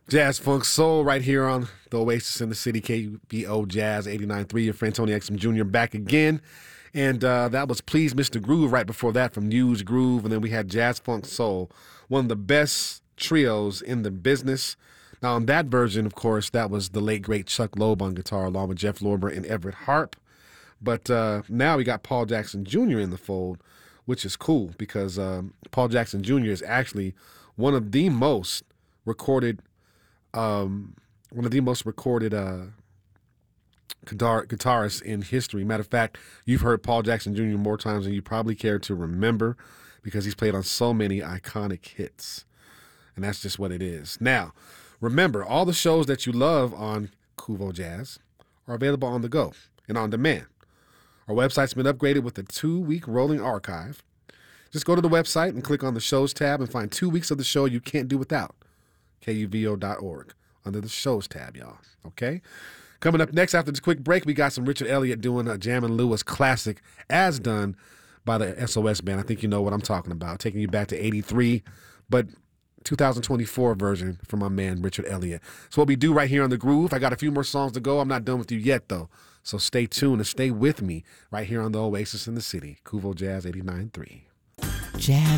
Jazz Funk Soul right here on the Oasis in the City, KBO Jazz 89.3. Your friend Tony Exum Jr. back again. And that was Please Mr. Groove right before that from News Groove. And then we had Jazz Funk Soul, one of the best trios in the business. Now, on that version, of course, that was the late, great Chuck Loeb on guitar, along with Jeff Lorber and Everett Harp. But now we got Paul Jackson Jr. in the fold, which is cool because Paul Jackson Jr. is actually one of the most recorded guitarists in history. Matter of fact, you've heard Paul Jackson Jr. more times than you probably care to remember because he's played on so many iconic hits. And that's just what it is. Now, remember, all the shows that you love on Kuvo Jazz are available on the go and on demand. Our website's been upgraded with a 2-week rolling archive. Just go to the website and click on the Shows tab and find 2 weeks of the show you can't do without. KUVO.org under the Shows tab, y'all. Okay? Coming up next after this quick break, we got some Richard Elliott doing a Jammin' Lewis classic as done by the SOS Band. I think you know what I'm talking about. Taking you back to 83, but 2024 version from my man Richard Elliott. So what we do right here on The Groove, I got a few more songs to go. I'm not done with you yet, though. So stay tuned and stay with me right here on the Oasis in the City, Kuvo Jazz 89.3. Jazz